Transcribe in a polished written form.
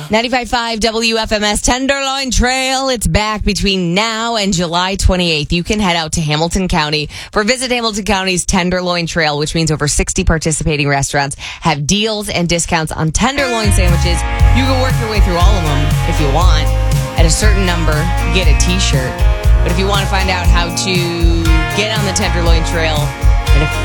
95.5 WFMS Tenderloin Trail. It's back between now and July 28th. You can head out to Hamilton County for Visit Hamilton County's Tenderloin Trail, which means over 60 participating restaurants have deals and discounts on tenderloin sandwiches. You can work your way through all of them if you want. At a certain number, get a t-shirt. But if you want to find out how to get on the Tenderloin Trail at a